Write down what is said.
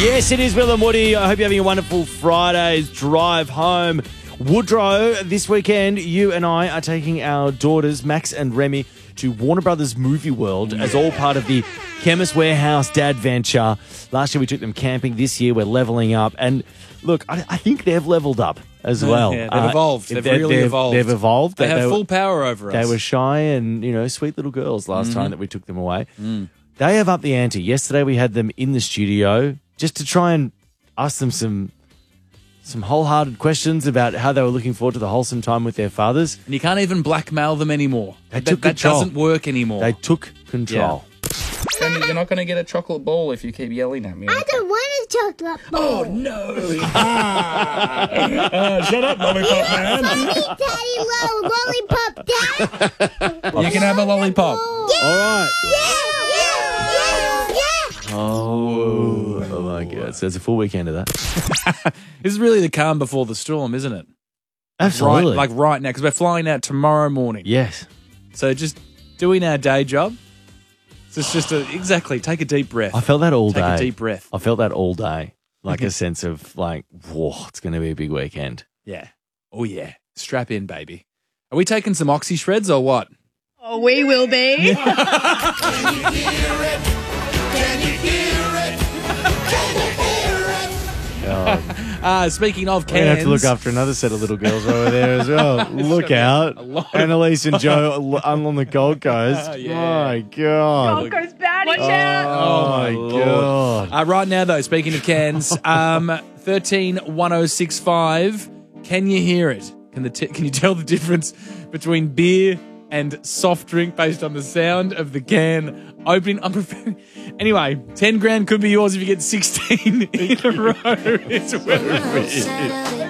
Yes, it is Will and Woody. I hope you're having a wonderful Friday's drive home. Woodrow, this weekend, you and I are taking our daughters, Max and Remy, to Warner Brothers Movie World as all part of the Chemist Warehouse Dad Venture. Last year we took them camping. This year we're leveling up. And look, I think they've leveled up as well. Yeah, they've evolved. They've really evolved. They've evolved. They have full power over us. They were shy and, sweet little girls last time that we took them away. They have upped the ante. Yesterday we had them in the studio just to try and ask them some wholehearted questions about how they were looking forward to the wholesome time with their fathers. And you can't even blackmail them anymore. They took control. That doesn't work anymore. They took control. Sandy, you're not going to get a chocolate ball if you keep yelling at me. I don't want a chocolate ball. Oh, no. Shut up, lollipop man. Daddy, lollipop, Dad. You can have a lollipop. Yeah. All right. Yeah. Oh my God. So it's a full weekend of that. This is really the calm before the storm, isn't it? Absolutely. Right now, because we're flying out tomorrow morning. Yes. So just doing our day job. So it's just take a deep breath. I felt that all day. Take a deep breath. I felt that all day. Like a sense of whoa, it's going to be a big weekend. Yeah. Oh, yeah. Strap in, baby. Are we taking some oxy shreds or what? Oh, we will be. Speaking of cans. We're going to have to look after another set of little girls over there as well. Look out. Annalise and Joe on the Gold Coast. Yeah. My God. Gold Coast baddie. Watch out. Oh, my God. Right now, though, speaking of cans, 131065, can you hear it? Can you tell the difference between beer and soft drink based on the sound of the can opening? Anyway, 10 grand could be yours if you get 16 in a row. It's where it is.